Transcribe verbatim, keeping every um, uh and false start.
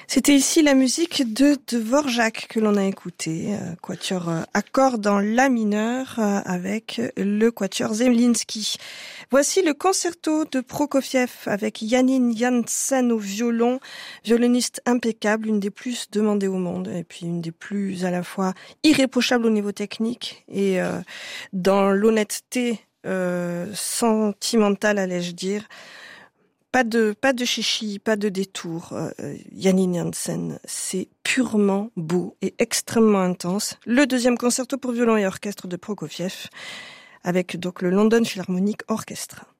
C'était ici la musique de Dvorak que l'on a écouté, euh, quatuor euh, à cordes en la mineur euh, avec le quatuor Zemlinsky. Voici le concerto de Prokofiev avec Yanin Janssen au violon, violoniste impeccable, une des plus demandées au monde et puis une des plus à la fois irréprochables au niveau technique et euh, dans l'honnêteté euh, sentimentale, allais-je dire. Pas de, pas de chichi, pas de détour. Euh, Yanin Janssen, c'est purement beau et extrêmement intense. Le deuxième concerto pour violon et orchestre de Prokofiev, avec donc le London Philharmonic Orchestra.